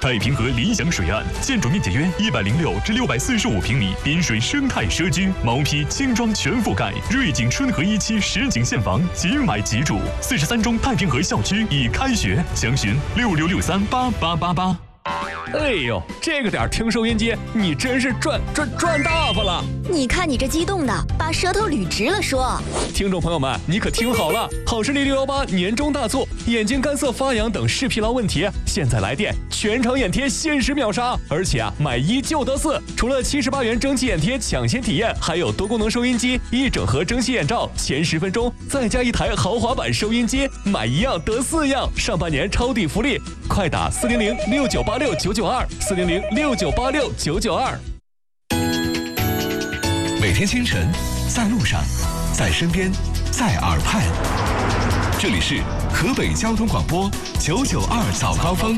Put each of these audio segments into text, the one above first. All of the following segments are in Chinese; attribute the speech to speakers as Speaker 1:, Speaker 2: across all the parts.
Speaker 1: 太平河理想水岸，建筑面积约106至645平米，滨水生态社区，毛坯轻装全覆盖。瑞景春和1期实景现房，即买即住。43中太平河校区已开学，详询66638888。
Speaker 2: 哎呦，这个点听收音机，你真是赚大发了！
Speaker 3: 你看你这激动的，把舌头捋直了说。
Speaker 2: 听众朋友们，你可听好了，好视力618年终大促，眼睛干涩发痒等视疲劳问题，现在来电，全场眼贴限时秒杀，而且买1就得4。除了78元蒸汽眼贴抢先体验，还有多功能收音机、1整盒蒸汽眼罩，前10分钟再加1台豪华版收音机，买1样得4样，上半年抄底福利，快打400698699240069869922。
Speaker 4: 每天清晨，在路上，在身边，在耳畔，这里是河北交通广播992早高峰。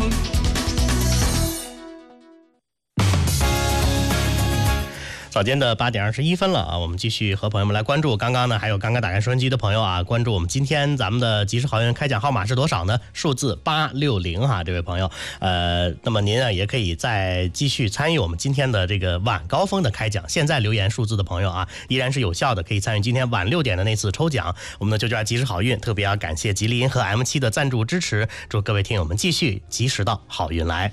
Speaker 5: 早间的8点21分了啊，我们继续和朋友们来关注。刚刚打开收音机的朋友啊，关注我们今天咱们的及时好运开奖号码是多少呢？数字860哈，这位朋友，那么您啊也可以再继续参与我们今天的这个晚高峰的开奖。现在留言数字的朋友啊，依然是有效的，可以参与今天晚6点的那次抽奖。我们的992及时好运，特别要感谢吉利银河 M7的赞助支持，祝各位听友们继续及时的好运来。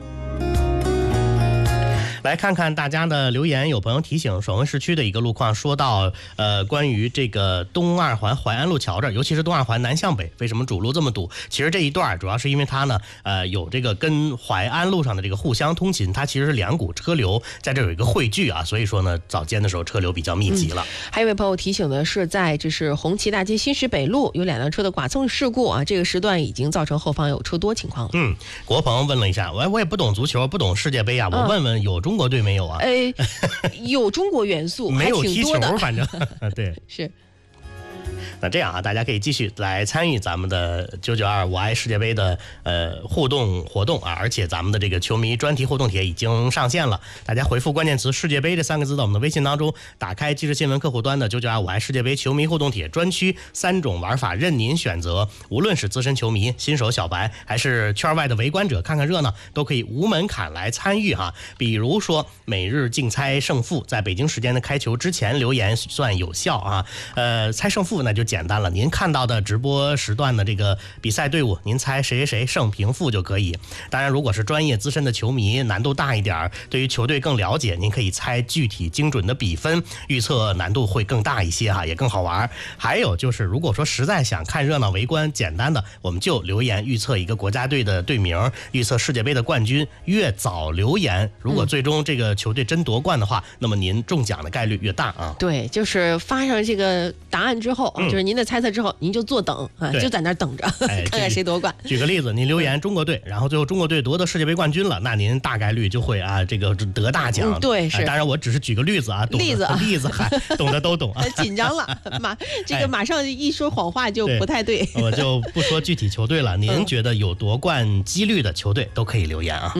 Speaker 5: 来看看大家的留言，有朋友提醒爽文市区的一个路况，说到关于这个东二环淮安路桥这儿，尤其是东二环南向北，为什么主路这么堵？其实这一段主要是因为它呢有这个跟淮安路上的这个互相通勤，它其实是2股车流在这有一个汇聚啊，所以说呢早间的时候车流比较密集了。
Speaker 6: 还有一位朋友提醒的是，在这是红旗大街新石北路有2辆车的剐蹭事故啊，这个时段已经造成后方有车多情况了。
Speaker 5: 国鹏问了一下，我也不懂足球，不懂世界杯啊，我问问有中国队没有啊？
Speaker 6: 有中国元素，
Speaker 5: 没有踢球，反正对
Speaker 6: 是。
Speaker 5: 那这样啊，大家可以继续来参与咱们的992我爱世界杯的互动活动啊，而且咱们的这个球迷专题互动帖已经上线了，大家回复关键词世界杯这3个字到我们的微信当中，打开即时新闻客户端的992我爱世界杯球迷互动帖专区，3种玩法任您选择，无论是资深球迷、新手小白，还是圈外的围观者看看热闹，都可以无门槛来参与哈。比如说每日竞猜胜负，在北京时间的开球之前留言算有效啊。猜胜负那就简单了，您看到的直播时段的这个比赛队伍，您猜谁胜平负就可以。当然如果是专业资深的球迷，难度大一点，对于球队更了解，您可以猜具体精准的比分，预测难度会更大一些哈，也更好玩。还有就是如果说实在想看热闹围观，简单的我们就留言预测一个国家队的队名，预测世界杯的冠军，越早留言，如果最终这个球队真夺冠的话，那么您中奖的概率越大啊。
Speaker 6: 对，就是发上这个答案之后，就是您的猜测之后，您就坐等啊，就在那儿等着，看看谁夺冠。
Speaker 5: 举个例子，您留言中国队，然后最后中国队夺得世界杯冠军了，那您大概率就会啊这个得大奖。
Speaker 6: 对，是。
Speaker 5: 当然我只是举个例子啊，例子还懂的都懂啊。
Speaker 6: 紧张了，马上一说谎话就不太对。
Speaker 5: 我就不说具体球队了，您觉得有夺冠几率的球队都可以留言啊。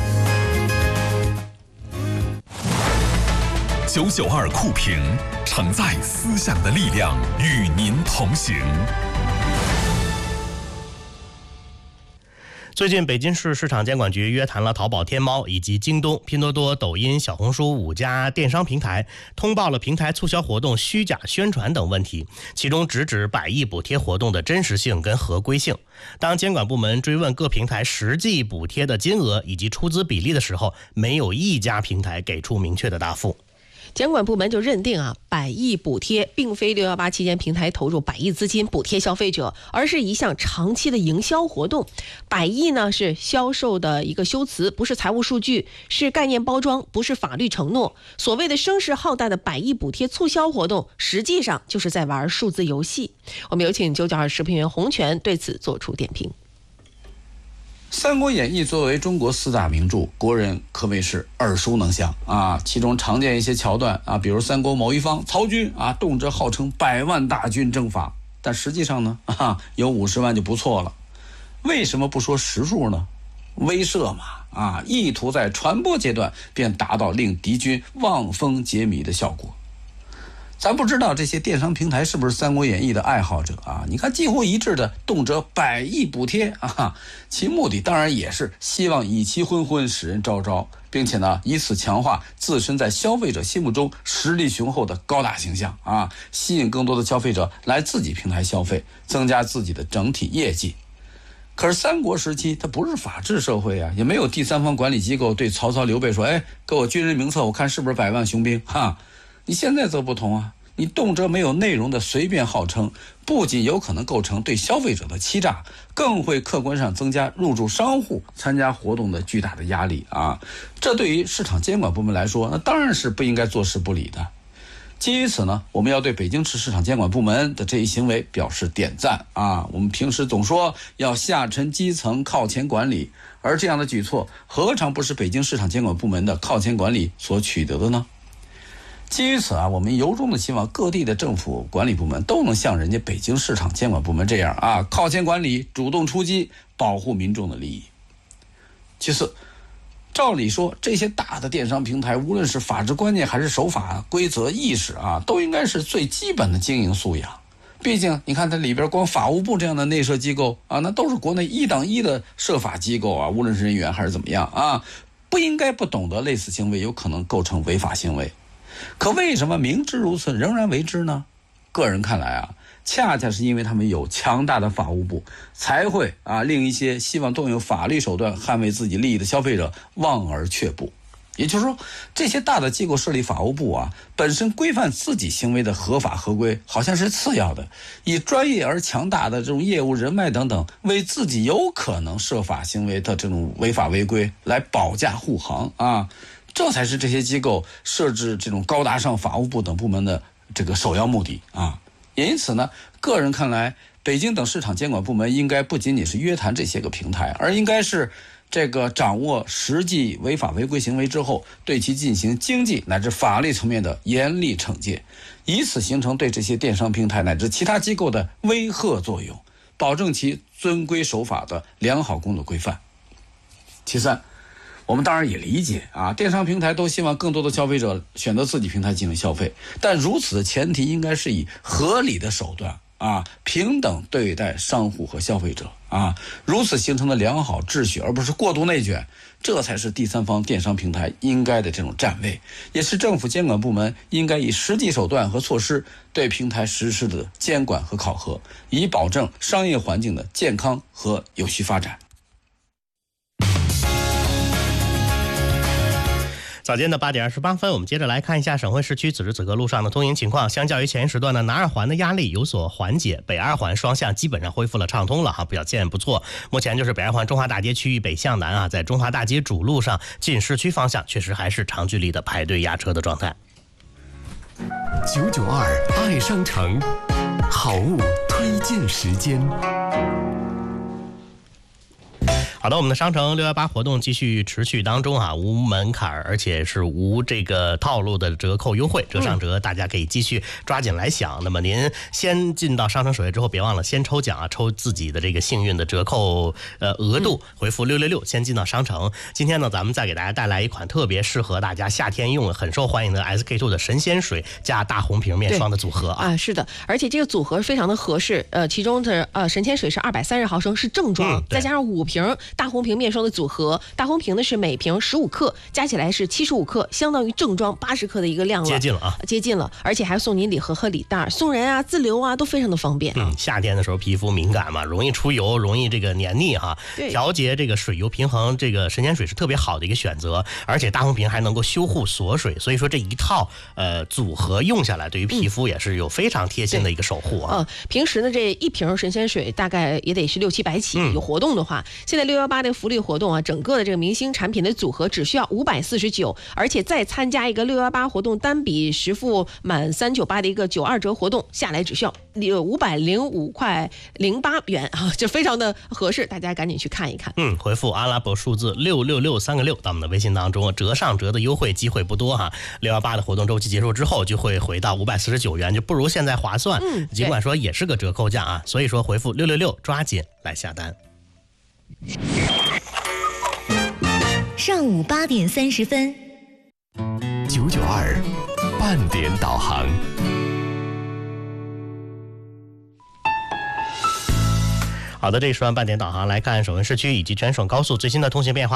Speaker 4: 992酷评，承载思想的力量，与您同行。
Speaker 5: 最近北京市市场监管局约谈了淘宝、天猫以及京东、拼多多、抖音、小红书5家电商平台，通报了平台促销活动虚假宣传等问题，其中直指100亿补贴活动的真实性跟合规性。当监管部门追问各平台实际补贴的金额以及出资比例的时候，没有一家平台给出明确的答复。
Speaker 6: 监管部门就认定100亿补贴并非618期间平台投入100亿资金补贴消费者，而是一项长期的营销活动。100亿呢是销售的一个修辞，不是财务数据，是概念包装，不是法律承诺。所谓的声势浩大的100亿补贴促销活动，实际上就是在玩数字游戏。我们有请992时评员洪泉对此做出点评。
Speaker 7: 《三国演义》作为中国4大名著，国人可谓是耳熟能详啊。其中常见一些桥段啊，比如三国某一方曹军啊，动辄号称100万大军征伐，但实际上呢，有50万就不错了。为什么不说实数呢？威慑嘛，啊，意图在传播阶段便达到令敌军望风解靡的效果。 咱不知道这些电商平台是不是《三国演义》的爱好者啊？你看几乎一致的动辄100亿补贴啊，其目的当然也是希望以其昏昏，使人昭昭，并且呢以此强化自身在消费者心目中实力雄厚的高大形象啊，吸引更多的消费者来自己平台消费，增加自己的整体业绩。可是三国时期它不是法治社会啊，也没有第三方管理机构对曹操刘备说，哎，给我军人名册，我看是不是100万雄兵哈。你现在则不同啊，你动辄没有内容的随便号称，不仅有可能构成对消费者的欺诈，更会客观上增加入驻商户参加活动的巨大的压力啊！这对于市场监管部门来说，那当然是不应该坐视不理的。基于此呢，我们要对北京市市场监管部门的这一行为表示点赞啊！我们平时总说要下沉基层靠前管理，而这样的举措何尝不是北京市场监管部门的靠前管理所取得的呢？基于此啊，我们由衷的希望各地的政府管理部门都能像人家北京市场监管部门这样啊，靠前管理，主动出击，保护民众的利益。其次，照理说这些大的电商平台，无论是法治观念还是守法规则意识啊，都应该是最基本的经营素养。毕竟你看它里边光法务部这样的内设机构啊，那都是国内1等1的设法机构啊，无论是人员还是怎么样啊，不应该不懂得类似行为有可能构成违法行为。可为什么明知如此仍然为之呢？个人看来啊，恰恰是因为他们有强大的法务部，才会令一些希望动用法律手段捍卫自己利益的消费者望而却步。也就是说，这些大的机构设立法务部啊，本身规范自己行为的合法合规好像是次要的，以专业而强大的这种业务人脉等等，为自己有可能涉法行为的这种违法违规来保驾护航啊。这才是这些机构设置这种高大上法务部等部门的这个首要目的啊。也因此呢，个人看来，北京等市场监管部门应该不仅仅是约谈这些个平台，而应该是这个掌握实际违法违规行为之后，对其进行经济乃至法律层面的严厉惩戒，以此形成对这些电商平台乃至其他机构的威吓作用，保证其遵规守法的良好工作规范。其三，我们当然也理解啊，电商平台都希望更多的消费者选择自己平台进行消费，但如此的前提应该是以合理的手段啊，平等对待商户和消费者啊，如此形成的良好秩序，而不是过度内卷，这才是第三方电商平台应该的这种站位，也是政府监管部门应该以实际手段和措施对平台实施的监管和考核，以保证商业环境的健康和有序发展。
Speaker 5: 早间的8点28分，我们接着来看一下省会市区此时此刻路上的通行情况。相较于前一时段呢，南二环的压力有所缓解，北二环双向基本上恢复了畅通了哈，表现不错。目前就是北二环中华大街区域北向南啊，在中华大街主路上进市区方向确实还是长距离的排队压车的状态。
Speaker 4: 992爱商城，好物推荐时间。
Speaker 5: 好的，我们的商城618活动继续持续当中啊，无门槛而且是无这个套路的折扣优惠，折上折，大家可以继续抓紧来享。那么您先进到商城首页之后，别忘了先抽奖啊，抽自己的这个幸运的折扣额度，回复666先进到商城。今天呢，咱们再给大家带来一款特别适合大家夏天用、很受欢迎的 SK2 的神仙水加大红瓶面霜的组合啊。
Speaker 6: 是的，而且这个组合非常的合适，其中的神仙水是230毫升是正装，再加上5瓶大红瓶面霜的组合，大红瓶呢是每瓶15克，加起来是75克，相当于正装80克的一个量了，接近了，而且还送您礼盒和礼袋，送人啊、自留啊都非常的方便。
Speaker 5: 夏天的时候皮肤敏感嘛，容易出油，容易这个黏腻哈，调节这个水油平衡，这个神仙水是特别好的一个选择，而且大红瓶还能够修护锁水，所以说这一套组合用下来，对于皮肤也是有非常贴心的一个守护啊。
Speaker 6: 平时呢这一瓶神仙水大概也得是600-700起，有活动的话，现在618的福利活动啊，整个的这个明星产品的组合只需要549，而且再参加一个618活动单笔实付满398的一个92折活动，下来只需要505块08元啊，就非常的合适，大家赶紧去看一看。
Speaker 5: 回复阿拉伯数字6663个6到我们的微信当中，折上折的优惠机会不多哈。618的活动周期结束之后就会回到549元，就不如现在划算。尽管说也是个折扣价啊，所以说回复666抓紧来下单。
Speaker 3: 上午8点30分，992
Speaker 4: 半点导航。
Speaker 5: 好的，这一时段半点导航来看首尔市区以及全省高速最新的通行变化。